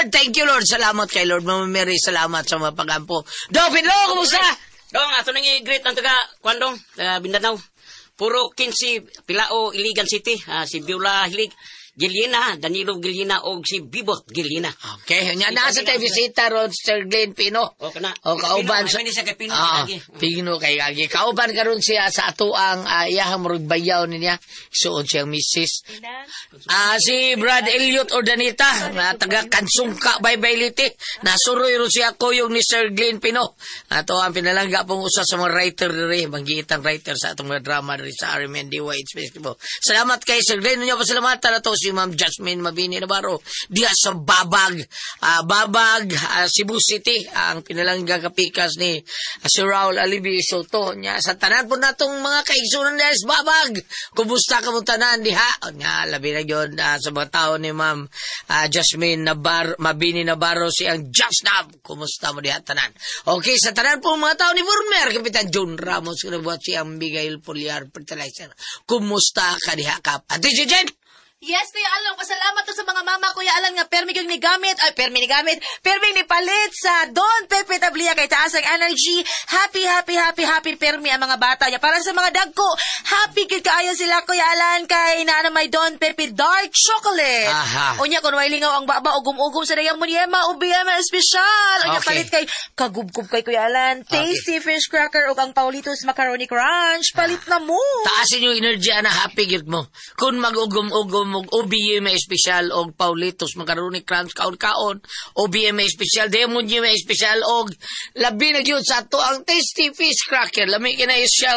Lord. Thank you, Lord. Salamat kay Lord. Mama Mary, salamat sa mga pagampo. Dopin Lo, kumusta? Dong, ato nang i-greet ng taga, Kwandong, taga Mindanao. Puro 15, Pilao, Iligan City, si Biola Hilig, Gilina, Danilo Gilina, o si Bibot Gilina. Okay, nga nasa tayo bisita ron, Sir Glenn Pino. O, kana. O, kauban sa... Pino, kay Pino, Pino kay Gagi. Kauban karon siya sa ato ang iyahang murugbayaw niya. Suod siyang misis. Si Brad Elliot Ordanita, na taga Kansungka, Baybayliti. Nasuroy ron siya kuyong ni Sir Glenn Pino. Ato ang pinalangga pong usa sa mga writer rin, manggitang writer sa atong mga drama rin sa RMNDY Festival. Salamat kay Sir Glenn. Nyo pasalamatan na to si Ma'am Jasmine Mabini Navarro diya sa Babag Cebu City ang pinalangga kapikas ni si Raul Alibi Soto nya sa tanan po natong mga kaigsunan diya sa Babag. Kumusta ka mong tanan diha nga labi na yun sa mga tao ni Ma'am Jasmine Mabini Navarro siyang Jasnab. Kumusta mo diha tanan? Okay, sa tanan po mga tao ni Burmer Kapitan John Ramos kinabuhat siyang Miguel Poliar Fertilizer. Kumusta ka diha kap? Ate Jen? Yes, Kuya Alan. Pasalamat to sa mga mama, Kuya Alan, nga permi yung nigamit, permi ni palit sa Don Pepe Tablia kay taas ang energy. Happy permi ang mga bata niya. Para sa mga dagko, happy kid kaayo sila, Kuya Alan, kay na may Don Pepe Dark Chocolate. Aha. Unya, kung may lingaw ang baba, ugum-ugum sa dayang munyema, ubiyama espesyal. Unya, Okay. palit kay kagubgub kay Kuya Alan, tasty fish cracker o ang Paulitos Macaroni Crunch. Palit na mo. Taasin yung energy na happy gid mo. Kung mag-ugom-ugom og OBM special og Paulitos Macaroni Crunch kaon-kaon, OBM special, Demon GM special og labi na gyud sa ato ang tasty fish cracker. Lami kina special.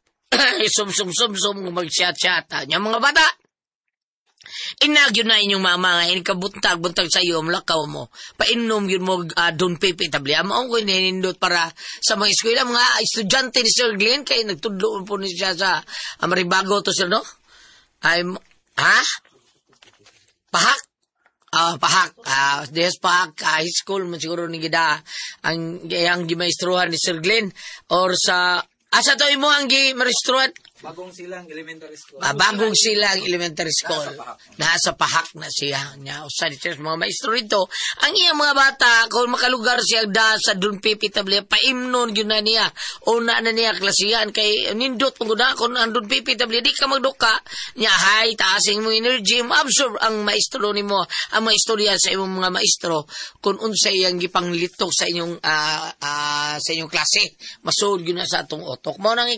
Sum mag-chat-chat nya mga bata. Inagyo na inyong mama nga buntag sa iyo lakaw mo. Painom yun mo Don Pepe Tablia. Maong ko ninindot para sa mga eskwela, mga estudyante ni Sir Glenn kay nagtudlo po ni siya sa Maribago to sir, no? Pahak? Pahak. Des Pahak high school man siguro ni gida ang gimaestrohan ni Sir Glenn or sa asa to imo ang gimaestrohan? Bagong Silang Elementary School. Bagong Silang Elementary School. Nasa Pahak na siya. Usa dito mga maestro rito. Ang iyang mga bata, kung makalugar siya sa Don Pepe Tablia, paimnon yun na niya. Una na niya klasiyan. Kay nindot kung ang Don Pepe Tablia, di ka magduka. Niya, hay, taasing mo energy. Absorb ang maestro ni mo. Ang maestorya sa imong mga maestro. Kung unsay ang gipanglitok sa inyong klase. Masud yun na sa atong otok. Mao nang